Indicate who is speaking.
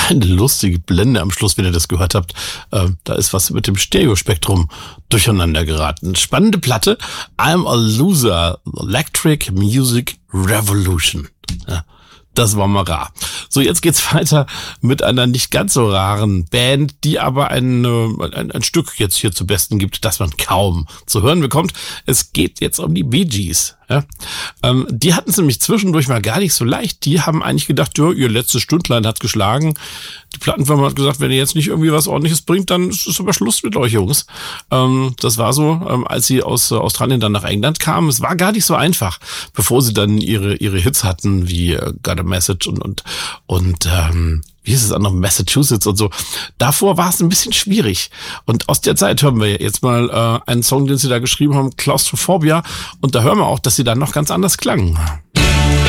Speaker 1: eine lustige Blende am Schluss, wenn ihr das gehört habt. Da ist was mit dem Stereospektrum durcheinander geraten. Spannende Platte. I'm a Loser. Electric Music Revolution. Ja, das war mal rar. So, jetzt geht's weiter mit einer nicht ganz so raren Band, die aber ein Stück jetzt hier zu Besten gibt, das man kaum zu hören bekommt. Es geht jetzt um die Bee Gees. Ja, die hatten es nämlich zwischendurch mal gar nicht so leicht. Die haben eigentlich gedacht, ja, ihr letztes Stündlein hat geschlagen. Die Plattenfirma hat gesagt, wenn ihr jetzt nicht irgendwie was Ordentliches bringt, dann ist aber Schluss mit euch, Jungs. Das war so, als sie aus Australien dann nach England kamen. Es war gar nicht so einfach, bevor sie dann ihre Hits hatten, wie Got a Message und wie ist es auch noch, Massachusetts und so. Davor war es ein bisschen schwierig. Und aus der Zeit hören wir jetzt mal einen Song, den sie da geschrieben haben, Claustrophobia. Und da hören wir auch, dass sie dann noch ganz anders klangen.